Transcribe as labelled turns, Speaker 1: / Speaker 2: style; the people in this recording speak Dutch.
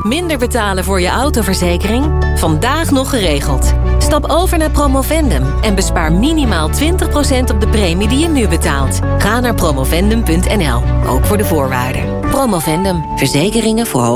Speaker 1: Minder betalen voor je autoverzekering? Vandaag nog geregeld. Stap over naar Promovendum en bespaar minimaal 20% op de premie die je nu betaalt. Ga naar promovendum.nl, ook voor de voorwaarden. Promovendum, verzekeringen voor